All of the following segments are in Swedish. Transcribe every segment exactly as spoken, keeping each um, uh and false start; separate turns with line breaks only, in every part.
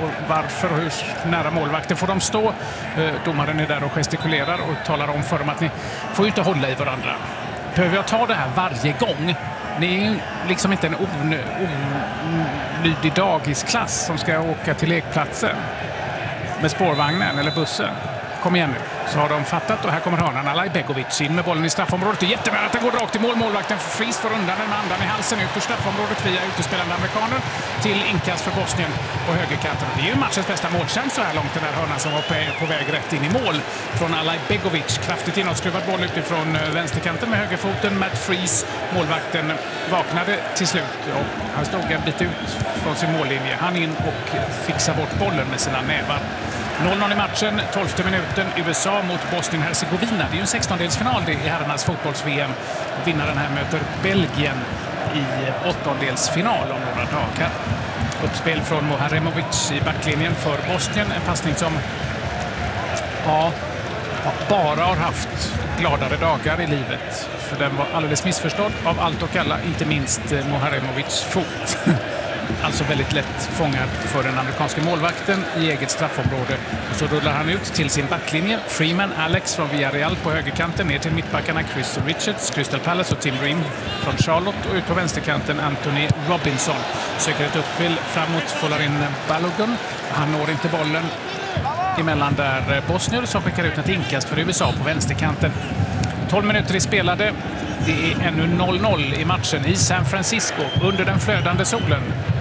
och varför och hur nära målvakten får de stå. Domaren är där och gestikulerar och talar om för dem att ni får inte hålla i varandra. Behöver jag ta det här varje gång? Ni är ju liksom inte en olydig dagisklass som ska åka till lekplatsen med spårvagnen eller bussen. Kom igen nu, så har de fattat och här kommer hörnan. Alaj Begovic in med bollen i straffområdet. Det är jättevärt att den går rakt i mål. Målvakten Fries får undan den med andan i halsen ut ur straffområdet via utespelande amerikaner till inkast för Bosnien på högerkanten. Det är ju matchens bästa målchans så här långt, den här hörnan som var på väg rätt in i mål från Alaj Begovic. Kraftigt inåtskruvad boll utifrån vänsterkanten med högerfoten. Matt Fries, målvakten, vaknade till slut och han stod en bit ut från sin mållinje. Han in och fixar bort bollen med sina nävar. noll noll i matchen, tolfte minuten, U S A mot Bosnien-Hercegovina. Det är ju en sextondelsfinal det i herrarnas fotbolls-V M. Vinnaren här möter Belgien i åttondelsfinal om några dagar. Uppspel från Moharemovic i backlinjen för Bosnien. En passning som ja, bara har haft gladare dagar i livet. För den var alldeles missförstådd av allt och alla, inte minst Moharemovics fot. Alltså väldigt lätt fångad för den amerikanska målvakten i eget straffområde. Och så rullar han ut till sin backlinje. Freeman, Alex från Villarreal på högerkanten ner till mittbackarna Chris Richards, Crystal Palace och Tim Ream från Charlotte. Och ut på vänsterkanten Anthony Robinson. Söker ett uppspel framåt, får in Balogun. Han når inte bollen emellan där Bosnier som skickar ut ett inkast för U S A på vänsterkanten. tolv minuter i spelade. Det är ännu noll noll i matchen i San Francisco under den flödande solen.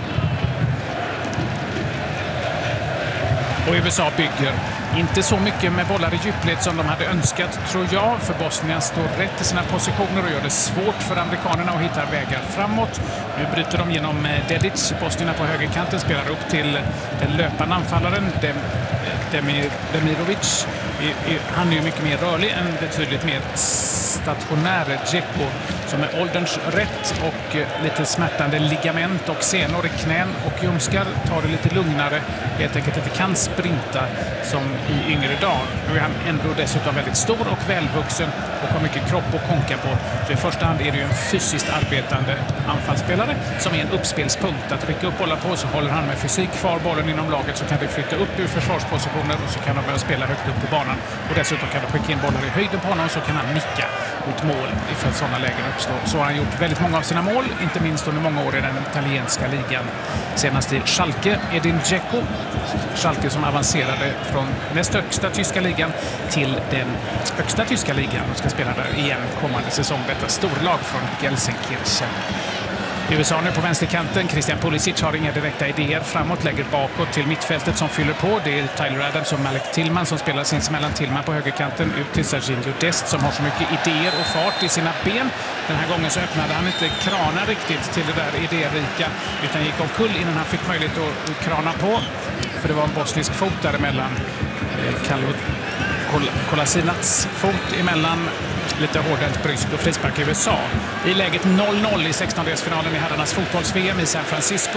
Och U S A bygger inte så mycket med bollar i djupled som de hade önskat, tror jag. För Bosnien står rätt i sina positioner och gör det svårt för amerikanerna att hitta vägar framåt. Nu bryter de genom Dedic. Bosnierna på högerkanten spelar upp till den löpande anfallaren Dem Demir Demirovic. Han är ju mycket mer rörlig än betydligt mer stationär Dzeko som är ålderns rätt och lite smärtande ligament och senor i knän och ljumskar, tar det lite lugnare, helt enkelt inte kan sprinta som i yngre dagar. Nu är han ändå dessutom väldigt stor och välvuxen och har mycket kropp att konka på. Så i första hand är det ju en fysiskt arbetande anfallsspelare som är en uppspelspunkt. Att skicka upp bollar på, så håller han med fysik kvar bollen inom laget, så kan det flytta upp ur försvarspositioner och så kan de börja spela högt upp på banan. Och dessutom kan de skicka in bollar i höjden på honom, så kan han nicka mot mål ifall sådana lägen uppstår. Så har han gjort väldigt många av sina mål, inte minst under många år i den italienska ligan. Senast i Schalke, Edin Dzeko. Schalke som avancerade från näst högsta tyska ligan till den högsta tyska ligan och ska spela där igen kommande säsong. Detta storlag från Gelsenkirchen. U S A nu på vänsterkanten. Christian Pulisic har inga direkta idéer framåt, lägger bakåt till mittfältet som fyller på. Det är Tyler Adams och Malik Tillman som spelar sinsemellan. Tillman på högerkanten ut till Serginho Dest som har så mycket idéer och fart i sina ben. Den här gången så öppnade han inte krana riktigt till det där idérika, utan gick omkull innan han fick möjlighet att krana på. För det var en bosnisk fot däremellan. Kalvo Kolasinats fot emellan. Lite hårdhänt brysk och frispark i U S A. I läget noll noll i sextondelsfinalen i herrarnas fotbolls-V M i San Francisco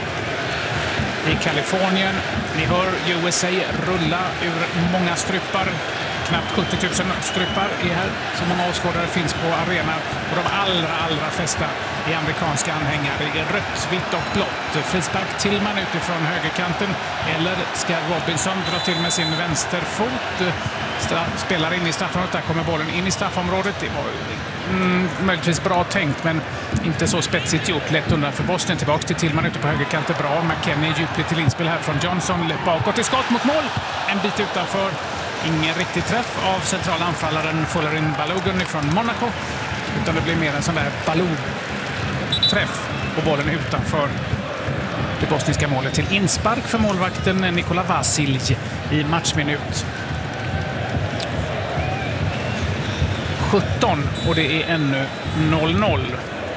i Kalifornien. Ni hör U S A rulla ur många strupar. Knappt sjuttio tusen strupar är här. Så många åskådare finns på arenan. Och de allra, allra flesta är amerikanska anhängare i rött, vitt och blått. Frispark Tillman utifrån högerkanten. Eller ska Robinson dra till med sin vänsterfot? Spelar in i straffområdet. Där kommer bollen in i straffområdet. Det var mm, möjligtvis bra tänkt, men inte så spetsigt gjort. Lätt undan för Bosnien. Tillbaka till Tillman ute på högerkanten. Bra. McKennie djupligt till inspel här från Johnson. Bakåt i skott mot mål. En bit utanför. Ingen riktig träff av centrala anfallaren Folarin Balogun från Monaco. Utan det blir mer en sån där Balou-träff och bollen utanför det bosniska målet till inspark för målvakten Nikola Vasilj i matchminut sjutton och det är ännu noll noll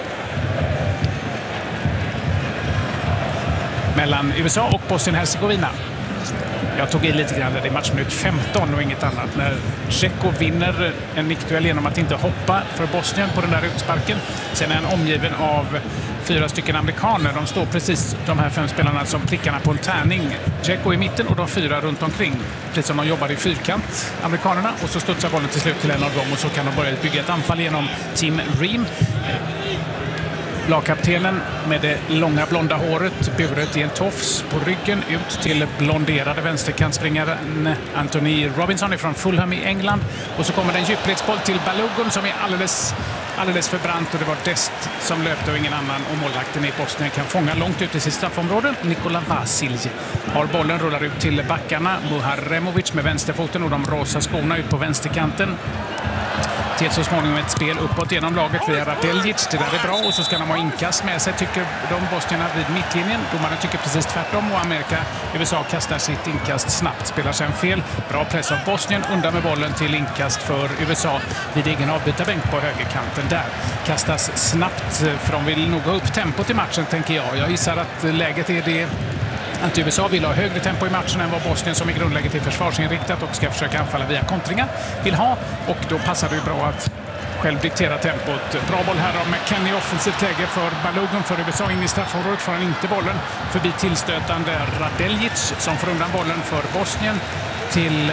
mellan U S A och Bosnien-Hercegovina. Jag tog i lite grann i matchminut femton och inget annat. När Dzeko vinner en nickduell genom att inte hoppa för Bosnien på den där utsparken. Sen är han omgiven av fyra stycken amerikaner. De står precis, de här fem spelarna, som prickarna på en tärning. Dzeko i mitten och de fyra runt omkring. Precis som de jobbar i fyrkant, amerikanerna. Och så studsar bollen till slut till en av dem och så kan de börja bygga ett anfall genom Tim Ream. Lagkaptenen med det långa blonda håret, buret i en tofs på ryggen, ut till blonderade vänsterkantspringaren Anthony Robinson från Fulham i England. Och så kommer det en djupledsboll till Balogun som är alldeles, alldeles för brant, och det var Dest som löpte och ingen annan, och målvakten i Bosnien kan fånga långt ut i sitt straffområde. Nikola Vasilj har bollen, rullar ut till backarna. Muharemovic med vänsterfoten och de rosa skorna ut på vänsterkanten. Till så småningom ett spel uppåt genom laget via Radeljic. Det där är bra, och så ska de ha inkast med sig, tycker de bosnierna vid mittlinjen. Domaren tycker precis tvärtom, och Amerika, U S A kastar sitt inkast snabbt, spelar sen fel. Bra press av Bosnien, undan med bollen till inkast för U S A vid egen avbytarbänk på högerkanten. Där kastas snabbt, för de vill nog ha upp tempot i matchen, tänker jag. Jag gissar att läget är det att U S A vill ha högre tempo i matchen än vad Bosnien, som i grundläget är försvarsinriktat och ska försöka anfalla via kontringar, vill ha. Och då passar det ju bra att själv diktera tempot. Bra boll här av McKennie, offensivt läge för Balogun för U S A in i straffområdet. Får han inte bollen förbi tillstötande Radeljic som får undan bollen för Bosnien till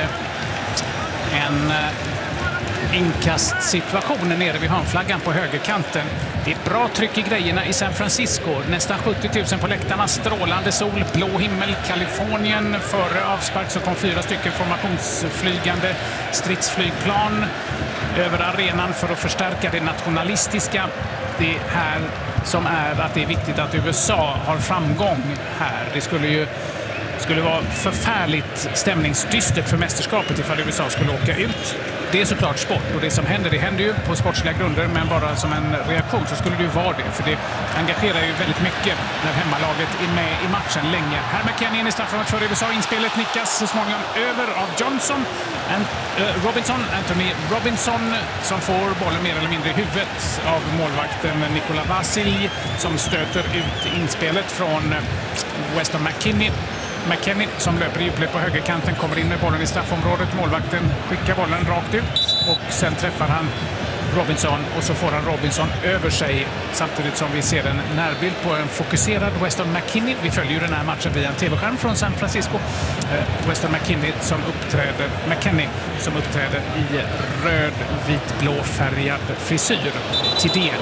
en inkastsituation nere vid hörnflaggan på högerkanten. Det är bra tryck i grejerna i San Francisco. Nästan sjuttio tusen på läktarna, strålande sol, blå himmel, Kalifornien. Före avspark så kom fyra stycken formationsflygande stridsflygplan över arenan för att förstärka det nationalistiska. Det här som är att det är viktigt att U S A har framgång här. Det skulle ju skulle vara förfärligt stämningsdystert för mästerskapet ifall U S A skulle åka ut. Det är såklart sport, och det som händer, det händer ju på sportsliga grunder, men bara som en reaktion så skulle det ju vara det, för det engagerar ju väldigt mycket när hemmalaget är med i matchen länge. Här McKennie in i straffområdet för U S A, inspelet nickas så småningom över av Johnson. And, uh, Robinson, Anthony Robinson, som får bollen mer eller mindre i huvudet av målvakten Nikola Vasilj, som stöter ut inspelet från Weston McKennie. McKennie som löper i djupled på högerkanten kommer in med bollen i straffområdet. Målvakten skickar bollen rakt ut och sen träffar han Robinson, och så får han Robinson över sig samtidigt som vi ser en närbild på en fokuserad Weston McKennie. Vi följer den här matchen via en tv-skärm från San Francisco. Weston McKennie som uppträder, McKennie som uppträder i röd, vit, blå färgad frisyr till del.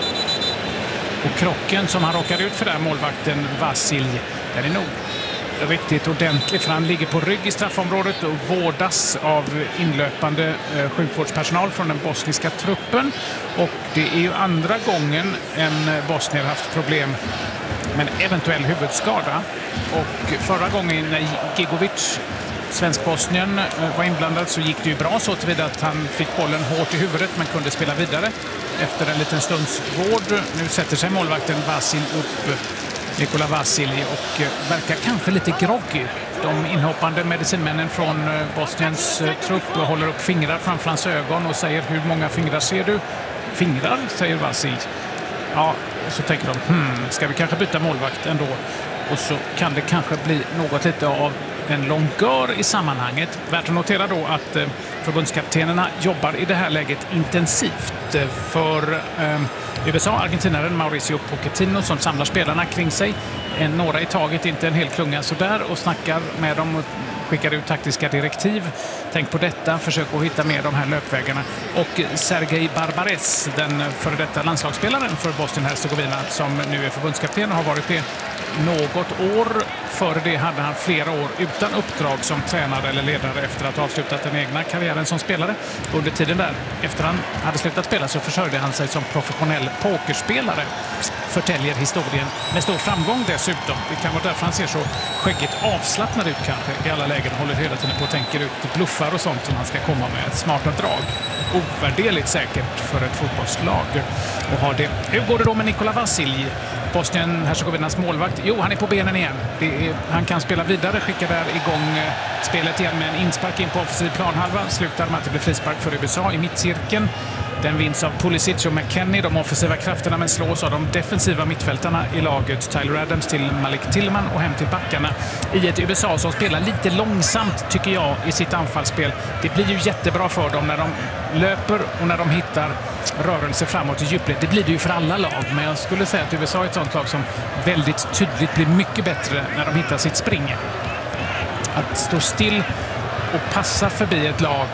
Och krocken som han råkar ut för där, målvakten Vasilj, den är nog riktigt ordentlig, för han ligger på rygg i straffområdet och vårdas av inlöpande eh, sjukvårdspersonal från den bosniska truppen. Och det är ju andra gången en bosnier haft problem med en eventuell huvudskada. Och förra gången när Gigovic, svensk-bosnien, var inblandad, så gick det ju bra så tillvida att han fick bollen hårt i huvudet men kunde spela vidare efter en liten stunds vård. Nu sätter sig målvakten Vasilj upp, Nikola Vasilj, och verkar kanske lite groggy. De inhoppande medicinmännen från Bosniens trupp håller upp fingrar framför hans ögon och säger: hur många fingrar ser du? Fingrar, säger Vasilj. Ja, och så tänker de, hmm, ska vi kanske byta målvakt ändå? Och så kan det kanske bli något lite av en långör i sammanhanget. Värt att notera då att eh, förbundskaptenerna jobbar i det här läget intensivt för eh, U S A, argentinaren Mauricio Pochettino, som samlar spelarna kring sig. En, några i taget, inte en hel klunga sådär, och snackar med dem och skickar ut taktiska direktiv. Tänk på detta, försök att hitta med de här löpvägarna. Och Sergej Barbares, den före detta landslagsspelaren för Bosnien-Hercegovina, som nu är förbundskapten och har varit det något år. Före det hade han flera år utan uppdrag som tränare eller ledare efter att ha avslutat den egna karriären som spelare. Under tiden där, efter han hade slutat spela, så försörjde han sig som professionell pokerspelare, förtäljer historien. Med stor framgång dessutom. Det kan vara därför han ser så skäggigt avslappnad ut kanske i alla lägen. Håller hela tiden på och tänker ut bluffar och sånt som han ska komma med. Smarta drag. Ovärderligt säkert för ett fotbollslag och har det. Hur går det då med Nikola Vasilj, Bosnien-Hercegovinas målvakt? Jo, han är på benen igen. Det är, han kan spela vidare, skickar där igång spelet igen med en inspark in på offensiv planhalva. Slutar med att det blir frispark för U S A i mittcirkeln. Den vinns av Pulisic och McKennie, de offensiva krafterna, men slås av de defensiva mittfältarna i laget. Tyler Adams till Malik Tillman och hem till backarna i ett U S A som spelar lite långsamt, tycker jag, i sitt anfallsspel. Det blir ju jättebra för dem när de löper och när de hittar rörelse framåt i djupled. Det blir det ju för alla lag, men jag skulle säga att U S A är ett sånt lag som väldigt tydligt blir mycket bättre när de hittar sitt spring. Att stå still och passa förbi ett lag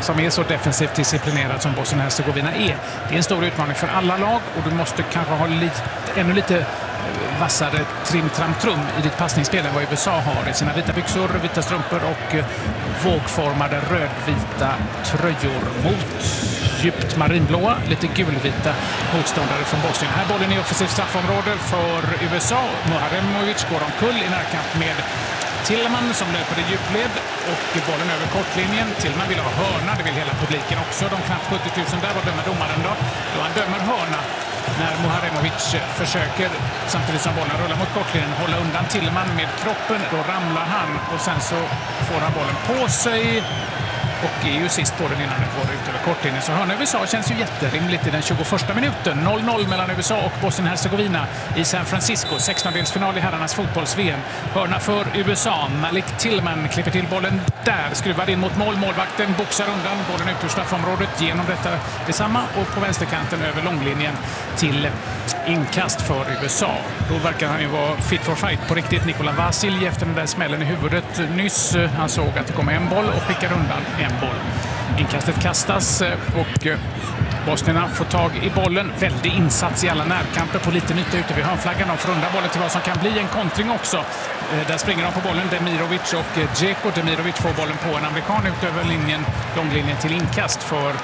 som är så defensivt disciplinerad som Bosnien-Hercegovina är. Det är en stor utmaning för alla lag och du måste kanske ha lite, ännu lite vassare trim-tram-trum i ditt passningsspel än vad U S A har i sina vita byxor, vita strumpor och vågformade rödvita tröjor mot djupt marinblåa, lite gulvita motståndare från Bosnien. Här bollen i offensivt straffområde för U S A. Muharemovic går omkull i närkamp med Tillman som löper i djupled och bollen över kortlinjen. Tillman vill ha hörna, det vill hela publiken också. De knappt sjuttio tusen där, vad dömer domaren då? Då han dömer hörna när Muharemovic försöker, samtidigt som bollen rullar mot kortlinjen, hålla undan Tillman med kroppen. Då ramlar han och sen så får han bollen på sig och är ju sist på den innan den går ut över kortlinjen. Så hörna U S A känns ju jätterimligt i den tjugoförsta minuten. noll noll mellan U S A och Bosnien-Hercegovina i San Francisco. sextondelsfinal i herrarnas fotbolls-V M. Hörna för U S A. Malik Tillman klipper till bollen där. Skruvar in mot mål. Målvakten boxar undan bollen ut ur straffområdet genom detta detsamma. Och på vänsterkanten över långlinjen till inkast för U S A. Då verkar han ju vara fit for fight på riktigt. Nikola Vasilj efter den där smällen i huvudet nyss. Han såg att det kom en boll och skickar undan en boll. Inkastet kastas och bosnierna får tag i bollen. Väldig insats i alla närkamper på liten yta ute vid hörnflaggan. De får undan bollen till vad som kan bli en kontring också. Där springer de på bollen, Demirovic och Dzeko. Demirovic får bollen på en amerikan ut över linjen, långlinjen till inkast för,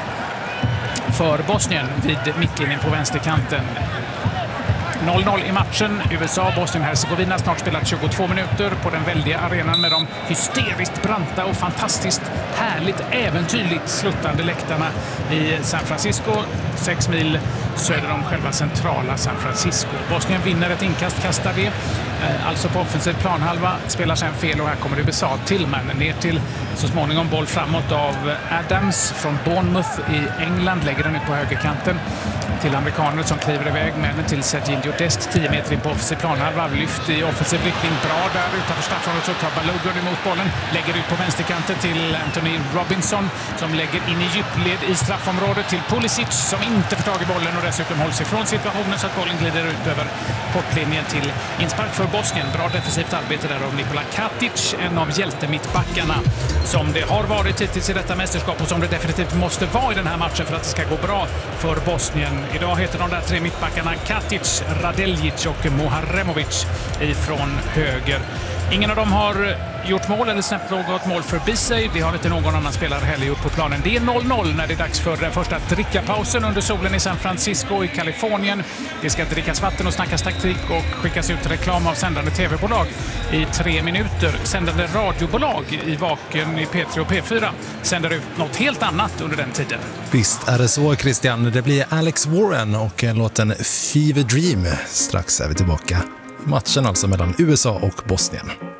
för Bosnien vid mittlinjen på vänsterkanten. noll noll i matchen. U S A, Bosnien-Hercegovina snart spelat tjugotvå minuter på den väldiga arenan med de hysteriskt branta och fantastiskt härligt äventyrligt sluttande läktarna i San Francisco. Sex mil söder om själva centrala San Francisco. Bosnien vinner ett inkast, kastar det. Alltså på offensiv planhalva, spelar sen fel och här kommer U S A. Tillman ner till så småningom boll framåt av Adams från Bournemouth i England. Lägger den ut på högerkanten till amerikaner som kliver iväg med den till Serginho Dest. tio meter in på offensiv planhalva. Lyft i offensiv riktning. Bra där utanför straffområdet så tar Balogun emot bollen. Lägger ut på vänsterkanten till Anthony Robinson som lägger in i djupled i straffområdet till Pulisic som inte får tag i bollen och dessutom hålls ifrån situationen så att bollen glider ut över kortlinjen till inspark för Bosnien. Bra defensivt arbete där av Nikola Katic, en av hjältemittbackarna som det har varit hittills i detta mästerskap och som det definitivt måste vara i den här matchen för att det ska gå bra för Bosnien. Idag heter de där tre mittbackarna Katic, Radeljic och Muharemovic ifrån höger. Ingen av dem har gjort mål eller släppt något mål förbi sig. Det har inte någon annan spelare heller gjort på planen. Det är noll noll när det är dags för den första drickapausen under solen i San Francisco i Kalifornien. Det ska drickas vatten och snackas taktik och skickas ut reklam av sändande tv-bolag i tre minuter. Sändande radiobolag i Vaken i P tre och P fyra sänder ut något helt annat under den tiden.
Visst är det så, Christian. Det blir Alex Warren och låten Fever Dream. Strax är vi tillbaka. Matchen alltså mellan U S A och Bosnien.